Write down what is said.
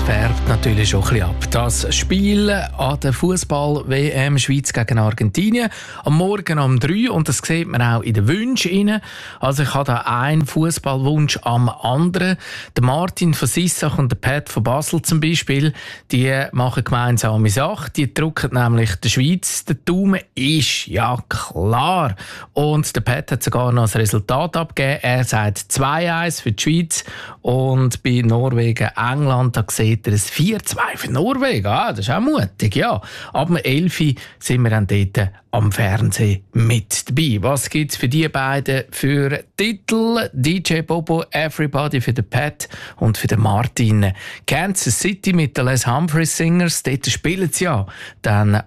färbt natürlich schon ein bisschen ab. Das Spiel an der Fußball-WM Schweiz gegen Argentinien am Morgen um 3 und das sieht man auch in den Wünschen rein. Also ich habe da einen Fußballwunsch am anderen. Der Martin von Sissach und der Pat von Basel zum Beispiel, die machen gemeinsame Sache. Die drücken nämlich der Schweiz den Daumen. Ist ja klar. Und der Pat hat sogar noch das Resultat abgegeben. Er sagt 2-1 für die Schweiz und bei Norwegen, England, da sieht er ein 4-2 für Norwegen. Das ist auch mutig, ja. Ab dem 11 Uhr sind wir dann dort am Fernsehen mit dabei. Was gibt es für die beiden für Titel? DJ Bobo, Everybody für den Pat und für den Martin. Kansas City mit den Les Humphreys Singers, dort spielen sie ja dann